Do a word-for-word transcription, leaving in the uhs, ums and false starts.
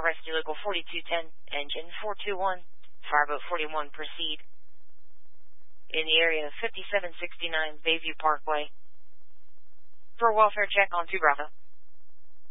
Rescue Local forty-two ten, engine four two one, Fireboat forty-one, proceed. In the area of fifty-seven sixty-nine Bayview Parkway. For a welfare check on two Bravo.